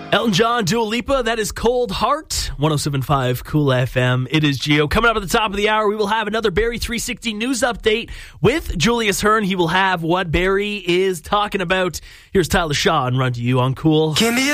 Elton John, Dua Lipa, that is Cold Heart, 107.5 Cool FM. It is Gio. Coming up at the top of the hour, we will have another Barrie 360 news update with Julius Hearn. He will have what Barrie is talking about. Here's Tyler Shaw and Run to You on Cool.